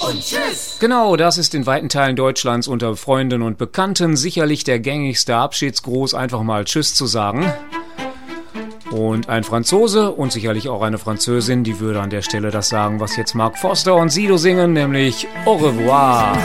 und Tschüss. Genau, das ist in weiten Teilen Deutschlands unter Freunden und Bekannten sicherlich der gängigste Abschiedsgruß, einfach mal Tschüss zu sagen. Und ein Franzose und sicherlich auch eine Französin, die würde an der Stelle das sagen, was jetzt Mark Foster und Sido singen, nämlich Au revoir.